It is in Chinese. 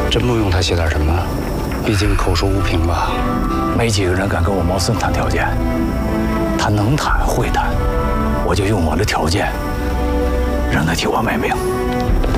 真不用他写点什么，毕竟口说无凭吧。 没几个人敢跟我毛森谈条件，他能谈会谈，我就用我的条件让他替我卖命。